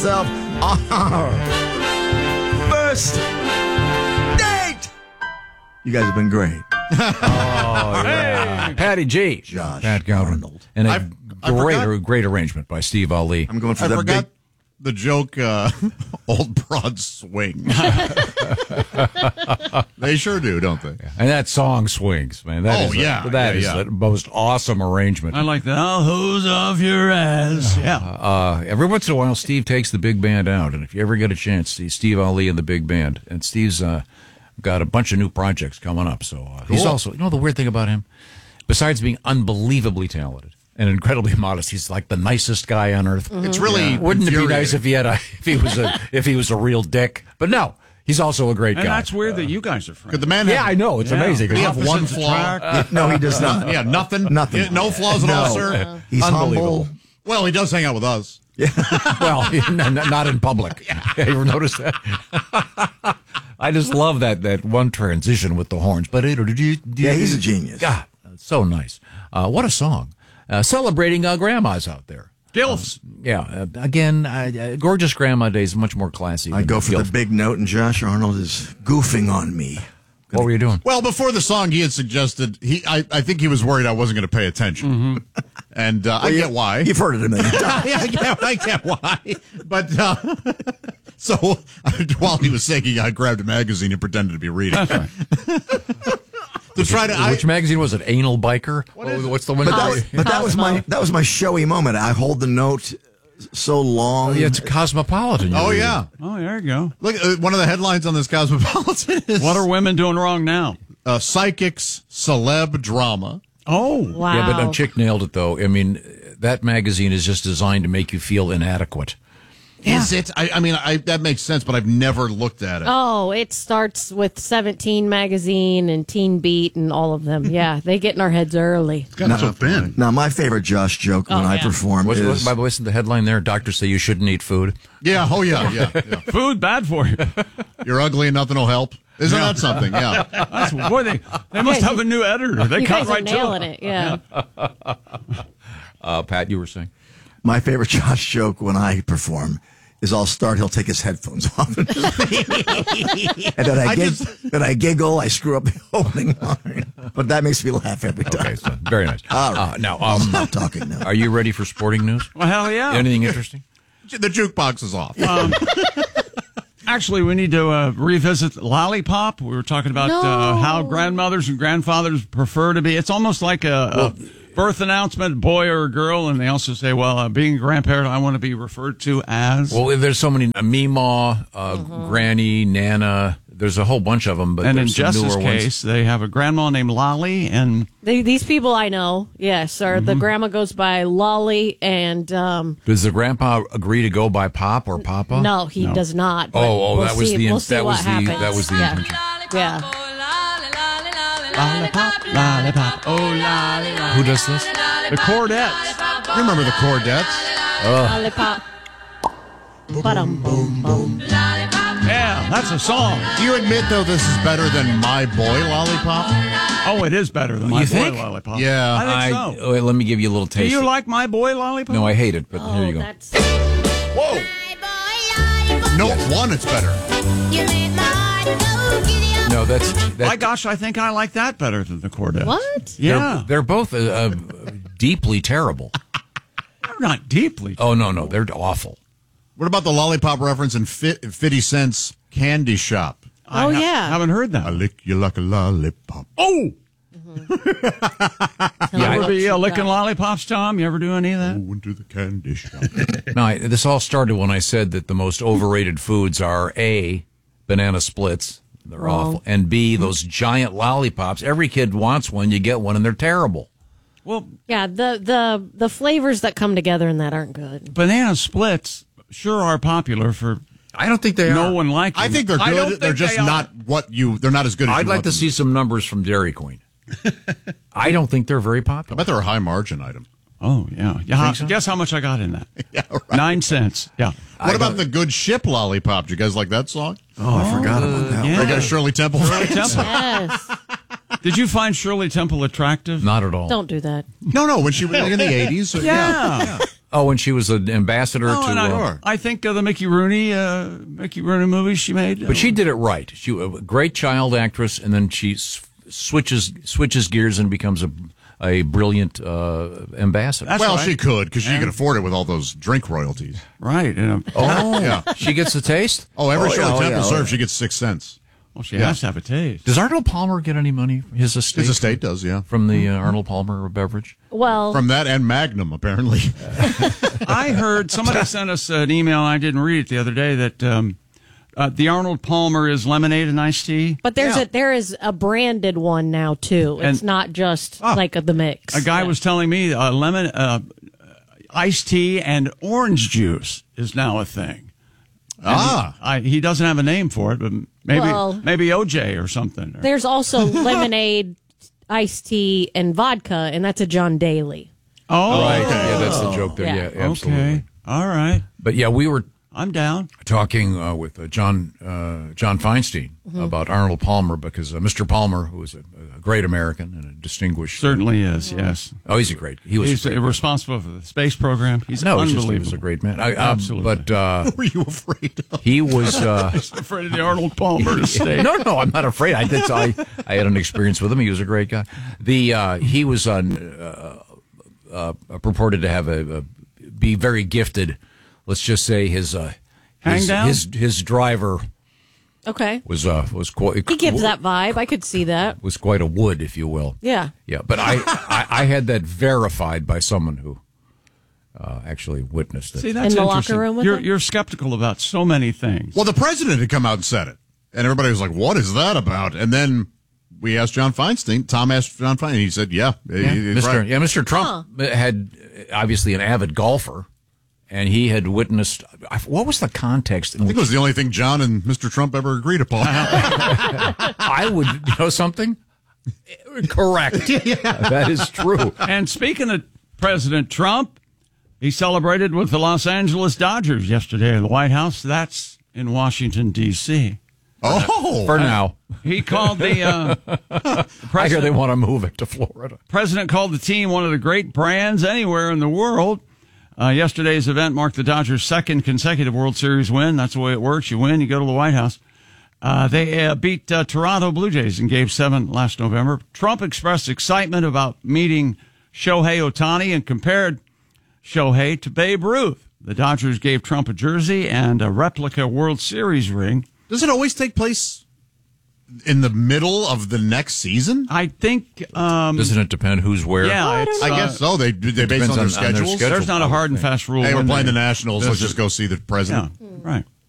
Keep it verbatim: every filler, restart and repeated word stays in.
Self on our first date. You guys have been great. Oh, yeah. Hey. Patty G. Josh Pat Gowden. Arnold. And a I've- I great, forgot- great arrangement by Steve Ali. I'm going for I the forgot big. the joke, uh, old broad swing. They sure do, don't they? And that song swings, man. That Oh, is yeah. A, that Yeah, is yeah. the most awesome arrangement. I like that. I'll hose off your ass. Yeah. Uh, every once in a while, Steve takes the big band out, and if you ever get a chance, see Steve Ali and the big band. And Steve's uh, got a bunch of new projects coming up. So uh, he's Cool. also, you know, the weird thing about him, besides being unbelievably talented and incredibly modest, he's like the nicest guy on earth. It's really Wouldn't it be nice infuriating. if he had a if he was a if he was a real dick? But no, he's also a great And guy. that's weird that you guys are friends. Could the man yeah, have, I know it's Yeah. amazing. Did he have one Opposites flaw? attract. No, he does not. Yeah, nothing? Nothing. Yeah, no flaws at all, No. sir? He's Unbelievable. humble. Well, he does hang out with us. Well, n- n- not in public. You ever notice that? I just love that that one transition with the horns. But it, Yeah, he's a genius. God, so nice. Uh, what a song! Uh, celebrating uh, grandmas out there. Gilfs. Yeah, uh, again, uh, uh, gorgeous grandma day is much more classy. I than go for Gilf. the big note, and Josh Arnold is goofing on me. What were you doing? Well, before the song, he had suggested, he. I, I think he was worried I wasn't going to pay attention. And uh, I Well, get you- why. You've heard it a million times. Yeah, I get, I get why. But uh, so while he was singing, I grabbed a magazine and pretended to be reading. to try to. I, Which magazine was it? Anal Biker? What is What's the one? But that was, but that was Cosmo. my that was my showy moment. I hold the note so long. Oh, yeah, it's a Cosmopolitan. you oh read. yeah, Oh, there you go. look. Uh, one of the headlines on this Cosmopolitan is What are women doing wrong now? uh, psychics celeb drama. Oh. Wow. Yeah, but no, Chick nailed it, though. I mean, that magazine is just designed to make you feel inadequate. Is it? I, I mean, I, that makes sense, but I've never looked at it. Oh, it starts with seventeen Magazine and Teen Beat and all of them. Yeah, they get in our heads early. Got so thin. Now, my favorite Josh joke when Oh, I yeah. perform What's, what's, is by the way, isn't the headline there? Doctors say you shouldn't eat food. Yeah. Oh yeah. Yeah. yeah. Food bad for you. You're ugly and nothing will help. Isn't that something? Yeah. That's, boy, they, they must have a new editor. They You cut guys are right to nailing it. it. Yeah. Uh, Pat, you were saying? my favorite Josh joke when I perform is I'll start, he'll take his headphones off. and then I, I gig, just- then I giggle, I screw up the opening line. But that makes me laugh every time. Okay, so very nice. All right. Uh, now, I'll um, stop talking now. are you ready for sporting news? Well, hell yeah. Anything interesting? The jukebox is off. Actually, we need to uh, revisit Lollipop. We were talking about uh, No. how grandmothers and grandfathers prefer to be. It's almost like a, a birth announcement, boy or a girl, and they also say, well, uh, being a grandparent, I want to be referred to as. Well, there's so many. Uh, Meemaw, uh, Granny, Nana. There's a whole bunch of them. But and in there's some Jess's newer case, ones. they have a grandma named Lolly, and They, these people I know, yes, or the grandma goes by Lolly, and um, Does the grandpa agree to go by Pop or Papa? no, he does not. but Oh, oh, we'll that was see- the we'll see that what was the happens. that was the yeah. intention. Yeah. Lollipop, Lollipop, oh, Lollipop. Who does this? The Chordettes. You remember the Chordettes? Lollipop. Ba-dum, boom, boom. Yeah, that's a song. Do you admit, though, this is better than My Boy Lollipop? Oh, it is better than My You Boy think? Lollipop. Yeah. I think so. oh, wait, let me give you a little Do taste. you like My Boy Lollipop? No, I hate it. But here you Oh, go. that's Whoa. No, one, it's better. No, that's that, My gosh, I think I like that better than the Chordettes. what? They're, Yeah. they're both uh, uh, deeply terrible. They're not deeply. Oh no, no, they're awful. What about the lollipop reference in Fit, fifty Cent's Candy Shop? I Oh, ha- yeah. haven't heard I that. lick you like a lollipop. Oh! Tell You me ever what be you uh, licking got. lollipops, Tom? You ever do any of that? Go into the candy shop. No, I, this all started when I said that the most overrated foods are A, banana splits. They're Wrong. awful. And B, those giant lollipops. Every kid wants one. You get one, and they're terrible. Well, Yeah, the, the, the flavors that come together in that aren't good. banana splits sure are popular for I don't think they no are. one liking. I think they're I don't good. They're think just they are. not what you. They're not as good as I'd you like want to them see some numbers from Dairy Queen. I don't think they're very I popular. bet they're a high margin item. Oh yeah, yeah. Think so? Guess how much I got in that? Yeah, right. Nine cents. Yeah. What about the Good Ship Lollipop? Do you guys like that song? Oh, I forgot about that. yeah. They got a Shirley Temple. Shirley Temple. Yes. Did you find Shirley Temple attractive? Not at all. Don't do that. No, no. When she was in the eighties. Yeah. Oh, when she was an ambassador Oh, to. and I, Uh, I think uh, the Mickey Rooney, uh, Mickey Rooney movies she made. but she did it right. She a great child actress, and then she s- switches switches gears and becomes a a brilliant uh, ambassador. That's well, right. she could because she And- could afford it with all those drink royalties. right. And, uh, Oh, Yeah. she gets the taste. Oh, every Oh, show yeah, the oh, Temple yeah, oh, serves, yeah. she gets six cents. well, she Yeah. has to have a taste. Does Arnold Palmer get any money? His estate. His estate does, yeah. From the uh, Arnold Palmer beverage. Well, From that and Magnum, apparently. I heard somebody sent us an email. I didn't read it the other day that um, uh, the Arnold Palmer is lemonade and iced tea. but there's Yeah. a there is a branded one now too. It's And- not just like a, the mix. A guy Yeah. was telling me uh, lemon, uh, iced tea, and orange juice is now a thing. ah. I, he doesn't have a name for it, but maybe Well- maybe O J or something. There's also lemonade, iced tea, and vodka, and that's a John Daly. oh, Right. okay. Yeah, that's the joke there. Yeah. Yeah, absolutely. Okay. All right. But yeah, we were I'm down. talking uh, with uh, John uh, John Feinstein about Arnold Palmer because uh, Mister Palmer, who was a, a great American and a distinguished. Certainly is, yes. Oh, he's a great. He was. He's a great uh, responsible for the space program. He's no, he's just, unbelievable. he was a great man. I, uh, Absolutely. But uh, What were you afraid of? he was. Uh, afraid of the Arnold Palmer estate. no, no, I'm not afraid. I did. I, I had an experience with him. He was a great guy. The uh, he was on, uh, uh, purported to have a, a be very gifted. Let's just say his uh, Hang his, down? his his driver Okay. was uh, was quite. He gives that vibe. I could see that. Was quite a wood, if you will. Yeah. Yeah, but I, I, I had that verified by someone who uh, actually witnessed it. See, that's In the locker interesting. room with you're, him? you're skeptical about so many things. Well, the president had come out and said it. And everybody was like, what is that about? And then we asked John Feinstein. Tom asked John Feinstein. And he said, yeah. he- he's Mister right. Yeah, Mister Trump had uh, obviously an avid golfer, and he had witnessed. I- What was the context in I which think it was the only thing John and Mister Trump ever agreed upon. I would you know something? Correct. That is true. And speaking of President Trump, he celebrated with the Los Angeles Dodgers yesterday in the White House. That's in Washington, D C oh. For now, He called the, uh, the I hear president, they want to move it to Florida. president called the team one of the great brands anywhere in the world. Uh, yesterday's event marked the Dodgers' second consecutive World Series win. That's the way it works. You win, you go to the White House. Uh, they uh, beat uh, Toronto Blue Jays in Game seven last November. Trump expressed excitement about meeting Shohei Ohtani and compared Shohei to Babe Ruth. The Dodgers gave Trump a jersey and a replica World Series ring. Does it always take place in the middle of the next season? I think, um, Doesn't it depend who's where? yeah, it's, I uh, guess so. They they base depends on their on- on their schedules. schedule. there's not a hard and fast rule. Hey, we're when playing they- the Nationals. Let's just go see the Yeah, president. right.